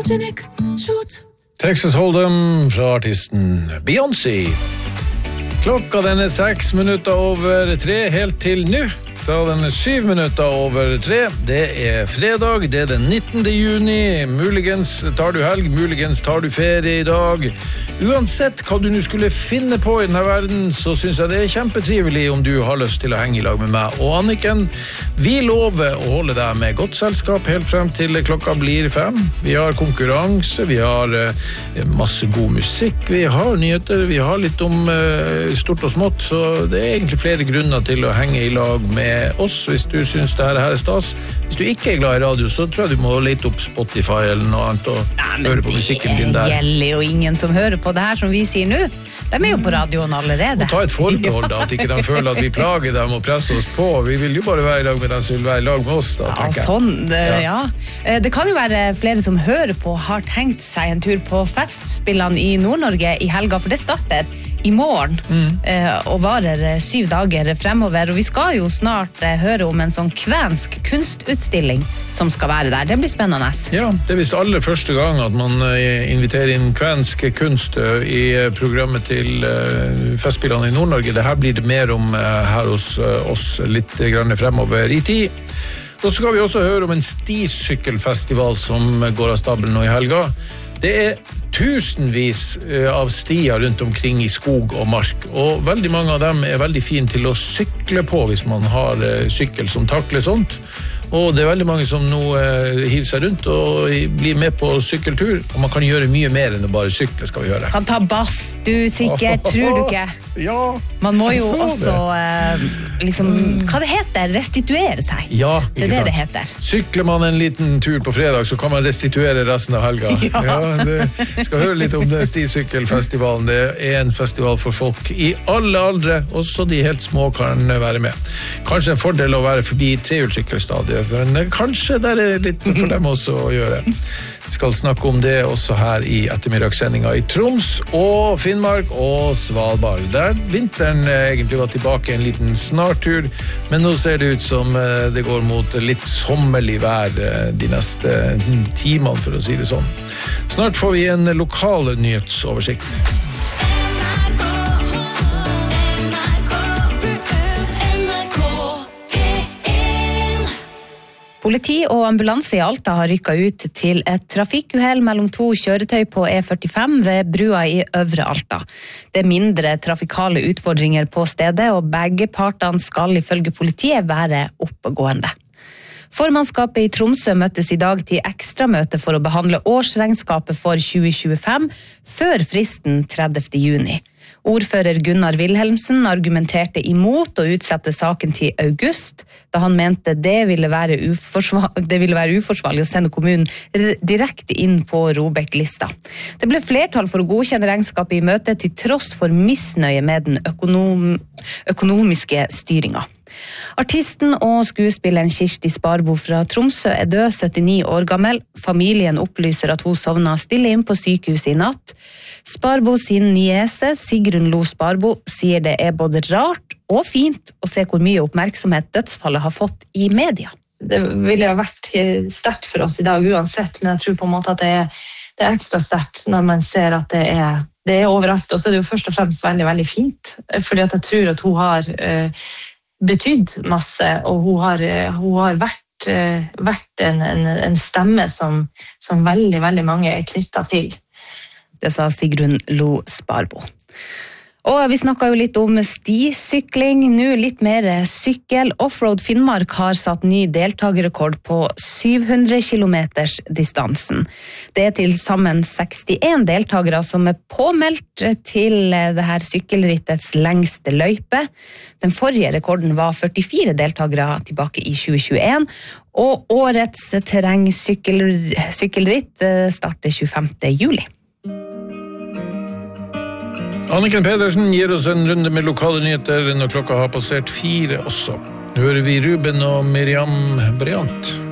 Martinique, shoot. Texas Hold'em fra artisten Beyoncé. Klokka den 6 minutter over 3 helt til nå. Da den 7 minutter over 3. Det fredag, det den 19. juni. Muligens tar du helg, muligens tar du ferie i dag. Uansett hva du nå skulle finne på i denne verden, så synes jeg det kjempetrivelig om du har lyst til å henge i lag med meg og Anniken. Vi lover å holde deg med godt selskap helt frem til klokka blir 5. Vi har konkurranse, vi har masse god musikk, vi har nyheter, vi har litt om stort og smått, så det egentlig flere grunner til å henge i lag med oss hvis du synes det her stas. Hvis du ikke glad i radio, så tror jeg du må lete opp Spotify eller noe annet og høre på musikken din der. Det gjelder jo ingen som hører på det her som vi sier nå. De jo på radioen allerede. Og ta et forbehold da, at ikke de føler at vi plager dem og presser oss på. Vi vil jo bare være i lag med dem som vil være i lag med oss da, tenker jeg. Sånn, ja. Det kan jo være flere som hører på har tenkt seg en tur på festspillene i Nord-Norge i helga, for det starter i morgen og varer 7 dager fremover, og vi skal jo snart høre om en sånn kvensk kunstutstilling som skal være der. Det blir spennende. Ja, det visst aller første gang at man inviterer inn kvensk kunst i programmet til festspillene i Nord-Norge. Det her blir det mer om her hos oss litt grann fremover i tid. Og så skal vi også høre om en stisykkelfestival som går av stabelen nå i helga. Det tusenvis av stier rundt omkring i skog og mark, og veldig mange av dem veldig fine til å sykle på hvis man har sykkel som takler sånt. Og det veldig mange som nå hiver seg rundt og blir med på sykkeltur, og man kan gjøre mye mer enn å bare sykle, skal vi gjøre. Kan ta badstue sikkert, tror du ikke? Ja. Man må jo også liksom, hva det heter, restituere seg. Ja, det ikke sant? Det heter. Sykler man en liten tur på fredag, så kan man restituere resten av helga. Ja, det skal høre litt om det stisykkelfestivalen. Det en festival for folk i alle aldre, også de helt små kan være med. Kanskje en fordel å være forbi trehjulssykkelstadiet, men kanskje det litt for dem også å gjøre. Vi skal snakke om det også her i ettermiddagssendinga i Troms og Finnmark og Svalbard. Der vinteren egentlig var tilbake en liten snartur, men nå ser det ut som det går mot litt sommerlig vær de neste timene, for å si det sånn. Snart får vi en lokal nyhetsoversikt. Politi og ambulanse i Alta har rykket ut til et trafikkuhell mellom 2 kjøretøy på E45 ved brua i Øvre Alta. Det mindre trafikale utfordringer på stedet, og begge partene skal ifølge politiet være oppegående. Formannskapet i Tromsø møttes i dag til ekstramøte for å behandle årsregnskapet for 2025 før fristen 30. juni. Ordfører Gunnar Wilhelmsen argumenterte imot å utsette saken til august, da han mente det ville være uforsvarlig å sende kommunen direkte inn på ROBEK-lista. Det ble flertall for å godkjenne regnskapet i møtet til tross for misnøye med den økonomiske styringa. Artisten og skuespilleren Kirsti Sparbo fra Tromsø død, 79 år gammel. Familien opplyser at hun sovnet stille inn på sykehuset i natt. Sparbo sin niese, Sigrun Lo Sparbo, sier det både rart og fint å se hvor mye oppmerksomhet dødsfallet har fått i media. Det ville ha vært sterkt for oss i dag uansett, men jeg tror på en måte at det er ekstra sterkt når man ser at det er overalt. Og så er det jo først og fremst veldig, veldig fint, fordi at jeg tror at hun har betydd masse, og hun har vært en stemme som veldig, veldig mange knyttet til. Det sa Sigrun Lo Sparbo. Og vi snakket jo litt om stisykling, nå litt mer sykkel. Offroad Finnmark har satt ny deltagerrekord på 700 kilometers distansen. Det til sammen 61 deltagere som påmeldt til det her sykkelrittets lengste løype. Den forrige rekorden var 44 deltagere tilbake i 2021, og årets terrengsykkelritt starter 25. juli. Anniken Pedersen gir oss en runde med lokale nyheter når klokka har passert 4 også. Nå hører vi Ruben og Miriam Bryant.